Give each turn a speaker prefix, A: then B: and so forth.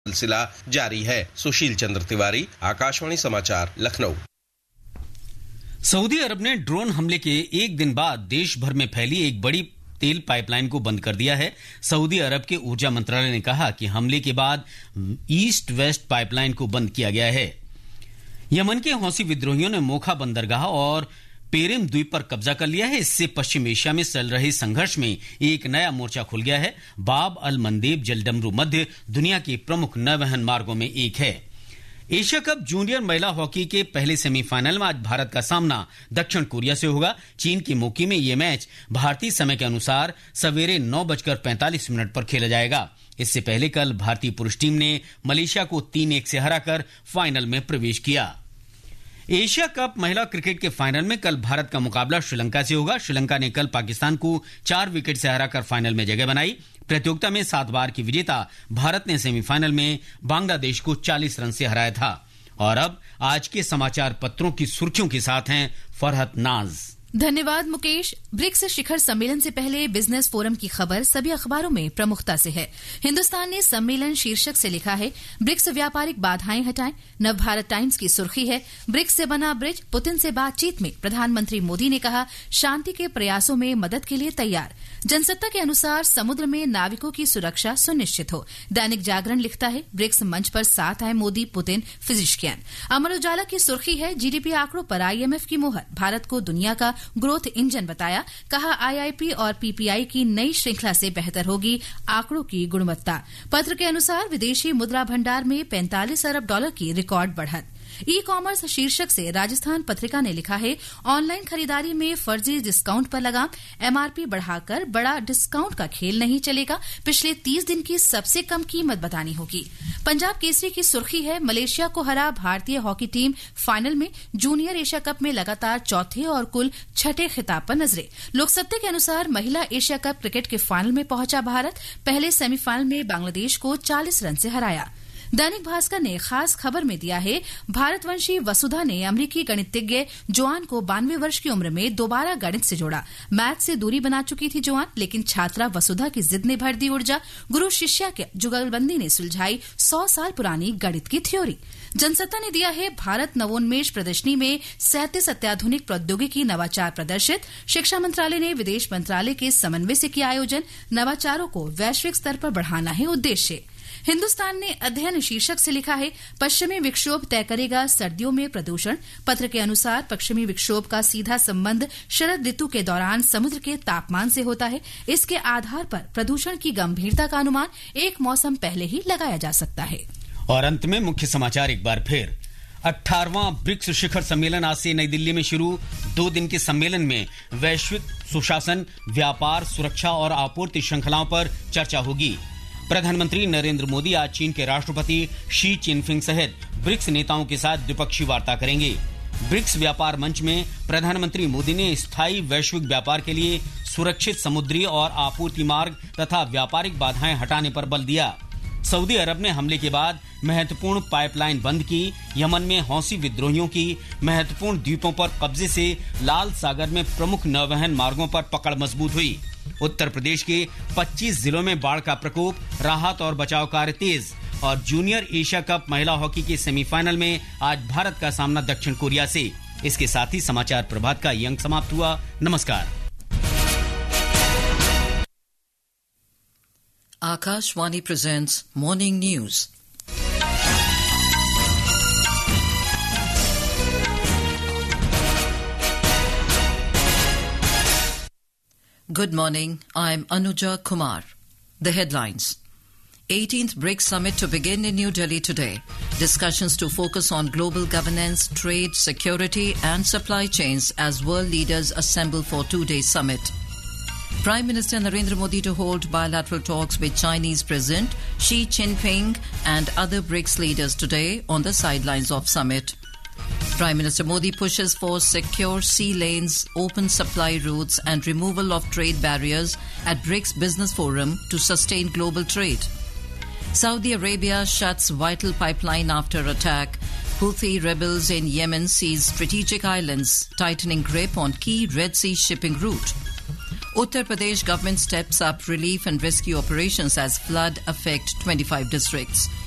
A: सिलसिला जारी है। सुशील चंद्र तिवारी, आकाशवाणी समाचार, लखनऊ।
B: सऊदी अरब ने ड्रोन हमले के एक दिन बाद देश भर में फैली एक बड़ी तेल पाइपलाइन को बंद कर दिया है। सऊदी अरब के ऊर्जा मंत्रालय ने कहा कि हमले के बाद ईस्ट वेस्ट पाइपलाइन को बंद किया गया है। यमन के हौसी विद्रोहियों ने मोखा बंदरगाह और पेरेम द्वीप पर कब्जा कर लिया है। इससे पश्चिम एशिया में चल रहे संघर्ष में एक नया मोर्चा खुल गया है। बाब अल मंदेब जलडमरू मध्य दुनिया के प्रमुख नौवहन मार्गों में एक है। एशिया कप जूनियर महिला हॉकी के पहले सेमीफाइनल में आज भारत का सामना दक्षिण कोरिया से होगा। चीन की मोकी में यह मैच भारतीय समय के अनुसार सवेरे 9:45 पर खेला जाएगा। इससे पहले कल भारतीय पुरुष टीम ने मलेशिया को 3-1 से हराकर फाइनल में प्रवेश किया। एशिया कप महिला क्रिकेट के फाइनल में कल भारत का मुकाबला श्रीलंका से होगा। श्रीलंका ने कल पाकिस्तान को 4 विकेट से हराकर फाइनल में जगह बनाई। प्रतियोगिता में 7 बार की विजेता भारत ने सेमीफाइनल में बांग्लादेश को 40 रन से हराया था। और अब आज के समाचार पत्रों की सुर्खियों के साथ हैं फरहत नाज।
C: धन्यवाद मुकेश। ब्रिक्स शिखर सम्मेलन से पहले बिजनेस फोरम की खबर सभी अखबारों में प्रमुखता से है। हिंदुस्तान ने सम्मेलन शीर्षक से लिखा है, ब्रिक्स व्यापारिक बाधाएं हटाएं। नवभारत टाइम्स की सुर्खी है, ब्रिक्स से बना ब्रिज, पुतिन से बातचीत में प्रधानमंत्री मोदी ने कहा शांति के प्रयासों में मदद के लिए तैयार। जनसत्ता के अनुसार समुद्र में नाविकों की सुरक्षा सुनिश्चित हो। दैनिक जागरण लिखता है, ब्रिक्स मंच पर साथ आए मोदी, पुतिन, फिजिशियन। अमर उजाला की सुर्खी है, जीडीपी आंकड़ों पर आईएमएफ की मोहर, भारत को दुनिया का ग्रोथ इंजन बताया। कहा आईआईपी और पीपीआई की नई श्रृंखला से बेहतर होगी आंकड़ों की गुणवत्ता। पत्र के अनुसार विदेशी मुद्रा भंडार में $45 अरब की रिकॉर्ड बढ़त। ई कॉमर्स शीर्षक से राजस्थान पत्रिका ने लिखा है, ऑनलाइन खरीदारी में फर्जी डिस्काउंट पर लगाम, एमआरपी बढ़ाकर बड़ा डिस्काउंट का खेल नहीं चलेगा। पिछले 30 दिन की सबसे कम कीमत बतानी होगी। पंजाब केसरी की सुर्खी है, मलेशिया को हरा भारतीय हॉकी टीम फाइनल में। जूनियर एशिया कप में लगातार चौथे और कुल 6ठे खिताब पर नजरें। लोकसत्ता के अनुसार महिला एशिया कप क्रिकेट के फाइनल में पहुंचा भारत। पहले सेमीफाइनल में बांग्लादेश को 40 रन से हराया। दैनिक भास्कर ने खास खबर में दिया है, भारतवंशी वसुधा ने अमेरिकी गणितज्ञ जोआन को 92 वर्ष की उम्र में दोबारा गणित से जोड़ा। मैथ से दूरी बना चुकी थी जोआन, लेकिन छात्रा वसुधा की जिद ने भर दी ऊर्जा। गुरु शिष्या के जुगलबंदी ने सुलझाई 100 साल पुरानी गणित की थ्योरी। जनसत्ता ने दिया है, भारत नवोन्मेष प्रदर्शनी में 37 अत्याधुनिक प्रौद्योगिकी नवाचार प्रदर्शित। शिक्षा मंत्रालय ने विदेश मंत्रालय के समन्वय से किया आयोजन। नवाचारों को वैश्विक स्तर पर बढ़ाना है उद्देश्य। हिंदुस्तान ने अध्ययन शीर्षक से लिखा है, पश्चिमी विक्षोभ तय करेगा सर्दियों में प्रदूषण। पत्र के अनुसार पश्चिमी विक्षोभ का सीधा संबंध शरद ऋतु के दौरान समुद्र के तापमान से होता है। इसके आधार पर प्रदूषण की गंभीरता का अनुमान एक मौसम पहले ही लगाया जा सकता है।
B: और अंत में मुख्य समाचार एक बार फिर। 18वां ब्रिक्स शिखर सम्मेलन आज से नई दिल्ली में शुरू। 2 दिन के सम्मेलन में वैश्विक सुशासन, व्यापार, सुरक्षा और आपूर्ति श्रृंखलाओं पर चर्चा होगी। प्रधानमंत्री नरेंद्र मोदी आज चीन के राष्ट्रपति शी चिनफिंग सहित ब्रिक्स नेताओं के साथ द्विपक्षीय वार्ता करेंगे। ब्रिक्स व्यापार मंच में प्रधानमंत्री मोदी ने स्थायी वैश्विक व्यापार के लिए सुरक्षित समुद्री और आपूर्ति मार्ग तथा व्यापारिक बाधाएं हटाने पर बल दिया। सऊदी अरब ने हमले के बाद महत्वपूर्ण पाइपलाइन बंद की। यमन में हौसी विद्रोहियों की महत्वपूर्ण द्वीपों पर कब्जे से लाल सागर में प्रमुख नौवहन मार्गों पर पकड़ मजबूत हुई। उत्तर प्रदेश के 25 जिलों में बाढ़ का प्रकोप, राहत और बचाव कार्य तेज। और जूनियर एशिया कप महिला हॉकी के सेमीफाइनल में आज भारत का सामना दक्षिण कोरिया से। इसके साथ ही समाचार प्रभात का ये अंक समाप्त हुआ। नमस्कार।
D: Akashvani presents Morning News. Good morning, I'm Anuja Kumar. The headlines. 18th BRICS Summit to begin in New Delhi today. Discussions to focus on global governance, trade, security and supply chains as world leaders assemble for 2-day summit. Prime Minister Narendra Modi to hold bilateral talks with Chinese President Xi Jinping and other BRICS leaders today on the sidelines of summit. Prime Minister Modi pushes for secure sea lanes, open supply routes and removal of trade barriers at BRICS Business Forum to sustain global trade. Saudi Arabia shuts vital pipeline after attack. Houthi rebels in Yemen seize strategic islands, tightening grip on key Red Sea shipping route. Uttar Pradesh government steps up relief and rescue operations as flood affect 25 districts.